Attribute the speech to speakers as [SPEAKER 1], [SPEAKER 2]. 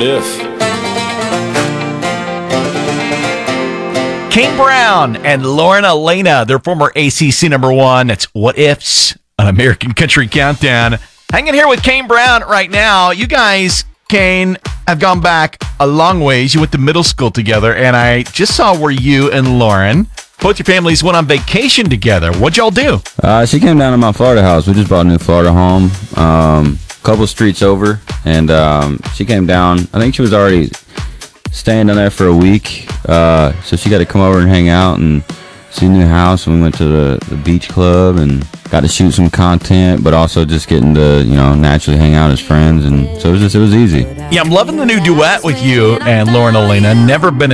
[SPEAKER 1] What If.
[SPEAKER 2] Kane Brown and Lauren Elena, their former ACC number one. It's What Ifs on American Country Countdown. Hanging here with Kane Brown right now. You guys, Kane, have gone back a long ways. You went to middle school together, and I just saw where you and Lauren, both your families, went on vacation together. What'd y'all do?
[SPEAKER 3] She came down to my Florida house. We just bought a new Florida home, a couple streets over, and she came down. I think she was already staying down there for a week, so she got to come over and hang out and see a new house. And we went to the beach club and got to shoot some content, but also just getting to, naturally hang out as friends. And so it was easy.
[SPEAKER 2] Yeah, I'm loving the new duet with you and Lauren Elena. Never been